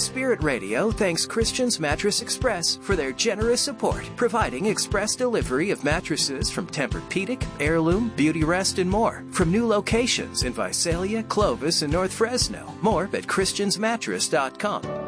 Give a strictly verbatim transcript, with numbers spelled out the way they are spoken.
Spirit Radio thanks Christians Mattress Express for their generous support, providing express delivery of mattresses from Tempur-Pedic, Heirloom, Beauty Rest, and more. From new locations in Visalia, Clovis, and North Fresno. More at Christians Mattress dot com.